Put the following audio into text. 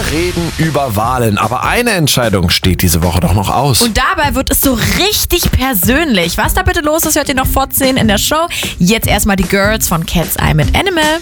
reden über Wahlen. Aber eine Entscheidung steht diese Woche doch noch aus. Und dabei wird es so richtig persönlich. Was da bitte los ist, hört ihr noch vor 10 in der Show. Jetzt erstmal die Girls von Cat's Eye mit Animal.